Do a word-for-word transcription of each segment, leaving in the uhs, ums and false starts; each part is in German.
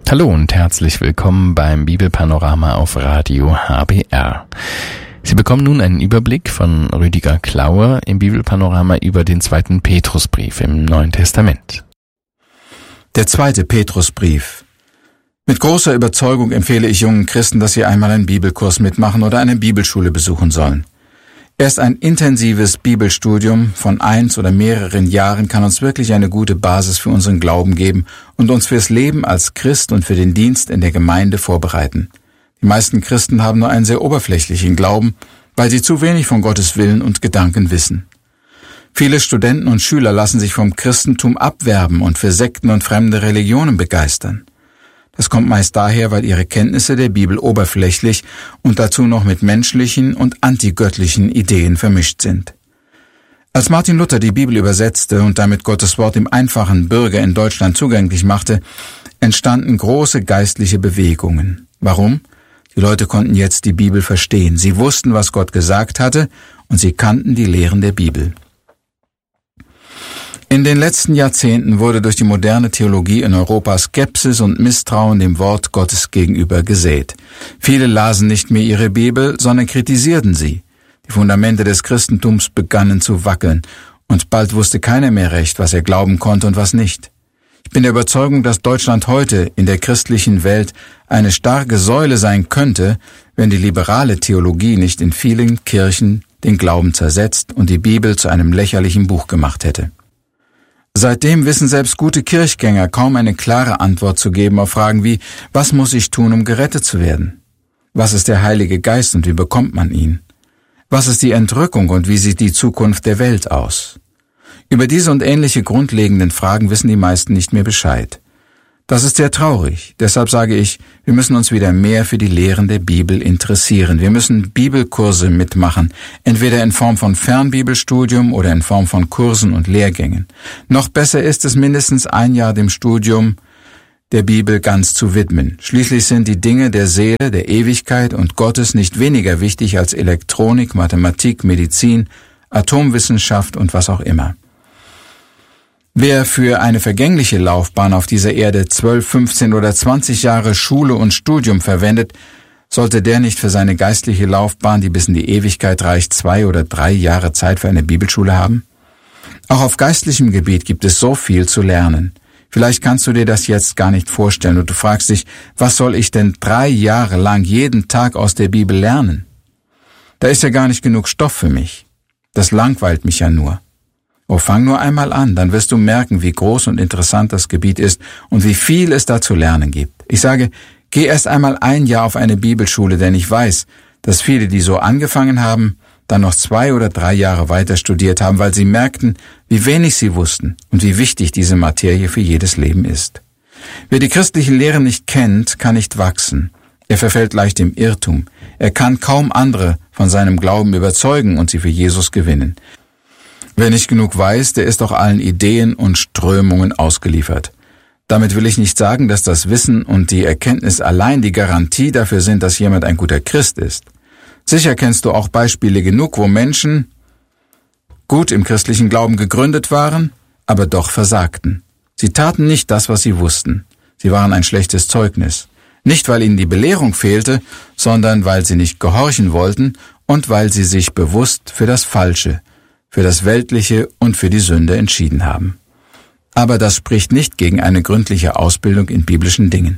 Hallo und herzlich willkommen beim Bibelpanorama auf Radio H B R. Sie bekommen nun einen Überblick von Rüdiger Klauer im Bibelpanorama über den zweiten Petrusbrief im Neuen Testament. Der zweite Petrusbrief. Mit großer Überzeugung empfehle ich jungen Christen, dass sie einmal einen Bibelkurs mitmachen oder eine Bibelschule besuchen sollen. Erst ein intensives Bibelstudium von eins oder mehreren Jahren kann uns wirklich eine gute Basis für unseren Glauben geben und uns fürs Leben als Christ und für den Dienst in der Gemeinde vorbereiten. Die meisten Christen haben nur einen sehr oberflächlichen Glauben, weil sie zu wenig von Gottes Willen und Gedanken wissen. Viele Studenten und Schüler lassen sich vom Christentum abwerben und für Sekten und fremde Religionen begeistern. Das kommt meist daher, weil ihre Kenntnisse der Bibel oberflächlich und dazu noch mit menschlichen und antigöttlichen Ideen vermischt sind. Als Martin Luther die Bibel übersetzte und damit Gottes Wort dem einfachen Bürger in Deutschland zugänglich machte, entstanden große geistliche Bewegungen. Warum? Die Leute konnten jetzt die Bibel verstehen. Sie wussten, was Gott gesagt hatte, und sie kannten die Lehren der Bibel. In den letzten Jahrzehnten wurde durch die moderne Theologie in Europa Skepsis und Misstrauen dem Wort Gottes gegenüber gesät. Viele lasen nicht mehr ihre Bibel, sondern kritisierten sie. Die Fundamente des Christentums begannen zu wackeln, und bald wusste keiner mehr recht, was er glauben konnte und was nicht. Ich bin der Überzeugung, dass Deutschland heute in der christlichen Welt eine starke Säule sein könnte, wenn die liberale Theologie nicht in vielen Kirchen den Glauben zersetzt und die Bibel zu einem lächerlichen Buch gemacht hätte. Seitdem wissen selbst gute Kirchgänger kaum eine klare Antwort zu geben auf Fragen wie: Was muss ich tun, um gerettet zu werden? Was ist der Heilige Geist und wie bekommt man ihn? Was ist die Entrückung und wie sieht die Zukunft der Welt aus? Über diese und ähnliche grundlegenden Fragen wissen die meisten nicht mehr Bescheid. Das ist sehr traurig. Deshalb sage ich, wir müssen uns wieder mehr für die Lehren der Bibel interessieren. Wir müssen Bibelkurse mitmachen, entweder in Form von Fernbibelstudium oder in Form von Kursen und Lehrgängen. Noch besser ist es, mindestens ein Jahr dem Studium der Bibel ganz zu widmen. Schließlich sind die Dinge der Seele, der Ewigkeit und Gottes nicht weniger wichtig als Elektronik, Mathematik, Medizin, Atomwissenschaft und was auch immer. Wer für eine vergängliche Laufbahn auf dieser Erde zwölf, fünfzehn oder zwanzig Jahre Schule und Studium verwendet, sollte der nicht für seine geistliche Laufbahn, die bis in die Ewigkeit reicht, zwei oder drei Jahre Zeit für eine Bibelschule haben? Auch auf geistlichem Gebiet gibt es so viel zu lernen. Vielleicht kannst du dir das jetzt gar nicht vorstellen und du fragst dich, was soll ich denn drei Jahre lang jeden Tag aus der Bibel lernen? Da ist ja gar nicht genug Stoff für mich. Das langweilt mich ja nur. Oh, fang nur einmal an, dann wirst du merken, wie groß und interessant das Gebiet ist und wie viel es da zu lernen gibt. Ich sage, geh erst einmal ein Jahr auf eine Bibelschule, denn ich weiß, dass viele, die so angefangen haben, dann noch zwei oder drei Jahre weiter studiert haben, weil sie merkten, wie wenig sie wussten und wie wichtig diese Materie für jedes Leben ist. Wer die christlichen Lehren nicht kennt, kann nicht wachsen. Er verfällt leicht im Irrtum. Er kann kaum andere von seinem Glauben überzeugen und sie für Jesus gewinnen. Wer nicht genug weiß, der ist auch allen Ideen und Strömungen ausgeliefert. Damit will ich nicht sagen, dass das Wissen und die Erkenntnis allein die Garantie dafür sind, dass jemand ein guter Christ ist. Sicher kennst du auch Beispiele genug, wo Menschen gut im christlichen Glauben gegründet waren, aber doch versagten. Sie taten nicht das, was sie wussten. Sie waren ein schlechtes Zeugnis. Nicht, weil ihnen die Belehrung fehlte, sondern weil sie nicht gehorchen wollten und weil sie sich bewusst für das Falsche, für das Weltliche und für die Sünde entschieden haben. Aber das spricht nicht gegen eine gründliche Ausbildung in biblischen Dingen.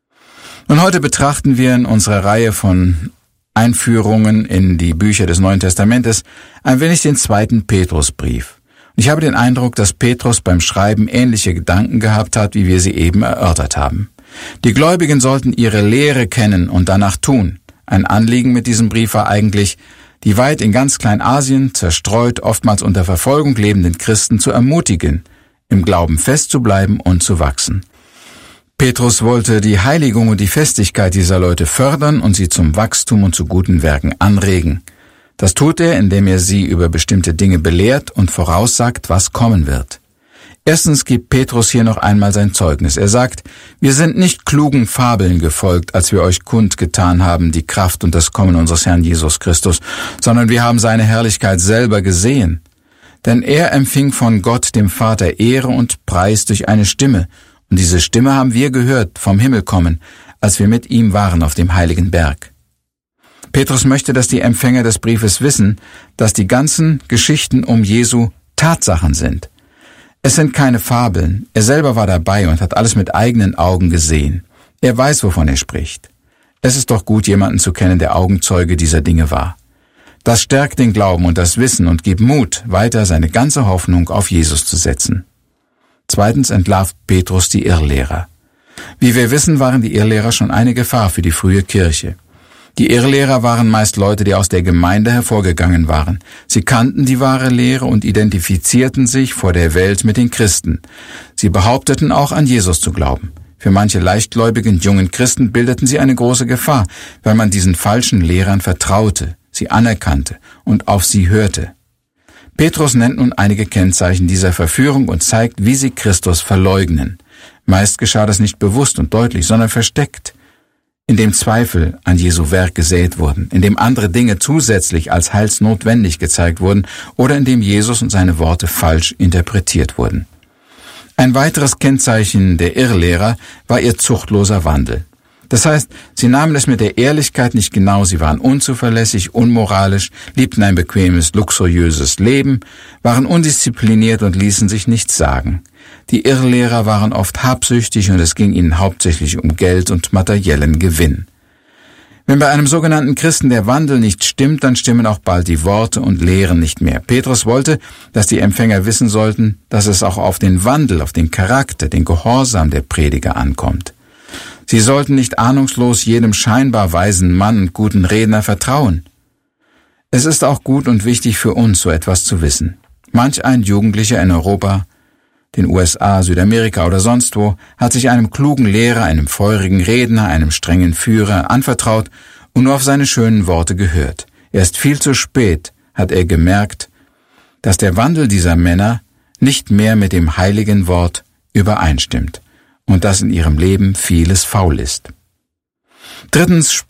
Und heute betrachten wir in unserer Reihe von Einführungen in die Bücher des Neuen Testamentes ein wenig den zweiten Petrusbrief. Und ich habe den Eindruck, dass Petrus beim Schreiben ähnliche Gedanken gehabt hat, wie wir sie eben erörtert haben. Die Gläubigen sollten ihre Lehre kennen und danach tun. Ein Anliegen mit diesem Brief war eigentlich, die weit in ganz Kleinasien zerstreut, oftmals unter Verfolgung lebenden Christen zu ermutigen, im Glauben festzubleiben und zu wachsen. Petrus wollte die Heiligung und die Festigkeit dieser Leute fördern und sie zum Wachstum und zu guten Werken anregen. Das tut er, indem er sie über bestimmte Dinge belehrt und voraussagt, was kommen wird. Erstens gibt Petrus hier noch einmal sein Zeugnis. Er sagt, wir sind nicht klugen Fabeln gefolgt, als wir euch kundgetan haben, die Kraft und das Kommen unseres Herrn Jesus Christus, sondern wir haben seine Herrlichkeit selber gesehen. Denn er empfing von Gott, dem Vater, Ehre und Preis durch eine Stimme, Und diese Stimme haben wir gehört vom Himmel kommen, als wir mit ihm waren auf dem heiligen Berg. Petrus möchte, dass die Empfänger des Briefes wissen, dass die ganzen Geschichten um Jesu Tatsachen sind. Es sind keine Fabeln. Er selber war dabei und hat alles mit eigenen Augen gesehen. Er weiß, wovon er spricht. Es ist doch gut, jemanden zu kennen, der Augenzeuge dieser Dinge war. Das stärkt den Glauben und das Wissen und gibt Mut, weiter seine ganze Hoffnung auf Jesus zu setzen. Zweitens entlarvt Petrus die Irrlehrer. Wie wir wissen, waren die Irrlehrer schon eine Gefahr für die frühe Kirche. Die Irrlehrer waren meist Leute, die aus der Gemeinde hervorgegangen waren. Sie kannten die wahre Lehre und identifizierten sich vor der Welt mit den Christen. Sie behaupteten auch, an Jesus zu glauben. Für manche leichtgläubigen jungen Christen bildeten sie eine große Gefahr, weil man diesen falschen Lehrern vertraute, sie anerkannte und auf sie hörte. Petrus nennt nun einige Kennzeichen dieser Verführung und zeigt, wie sie Christus verleugnen. Meist geschah das nicht bewusst und deutlich, sondern versteckt, indem Zweifel an Jesu Werk gesät wurden, indem andere Dinge zusätzlich als heilsnotwendig gezeigt wurden oder indem Jesus und seine Worte falsch interpretiert wurden. Ein weiteres Kennzeichen der Irrlehrer war ihr zuchtloser Wandel. Das heißt, sie nahmen es mit der Ehrlichkeit nicht genau, sie waren unzuverlässig, unmoralisch, liebten ein bequemes, luxuriöses Leben, waren undiszipliniert und ließen sich nichts sagen. Die Irrlehrer waren oft habsüchtig und es ging ihnen hauptsächlich um Geld und materiellen Gewinn. Wenn bei einem sogenannten Christen der Wandel nicht stimmt, dann stimmen auch bald die Worte und Lehren nicht mehr. Petrus wollte, dass die Empfänger wissen sollten, dass es auch auf den Wandel, auf den Charakter, den Gehorsam der Prediger ankommt. Sie sollten nicht ahnungslos jedem scheinbar weisen Mann und guten Redner vertrauen. Es ist auch gut und wichtig für uns, so etwas zu wissen. Manch ein Jugendlicher in Europa, den U S A, Südamerika oder sonst wo, hat sich einem klugen Lehrer, einem feurigen Redner, einem strengen Führer anvertraut und nur auf seine schönen Worte gehört. Erst viel zu spät hat er gemerkt, dass der Wandel dieser Männer nicht mehr mit dem heiligen Wort übereinstimmt und dass in ihrem Leben vieles faul ist. Drittens